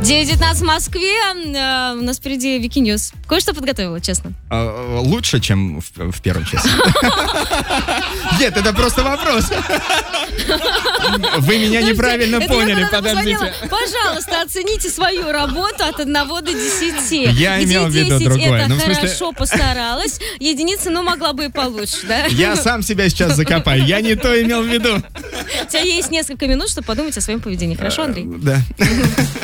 9:19 в Москве. У нас впереди Вики Ньюс. Кое-что подготовила, честно. Лучше, чем в первом часе. Нет, это просто вопрос. Вы меня неправильно поняли, подождите. Пожалуйста, оцените свою работу от 1 до 10. Я имел в виду другое. Это хорошо постаралась. Единица, могла бы и получше, да? Я сам себя сейчас закопаю. Я не то имел в виду. У тебя есть несколько минут, чтобы подумать о своем поведении. Хорошо, Андрей? Да.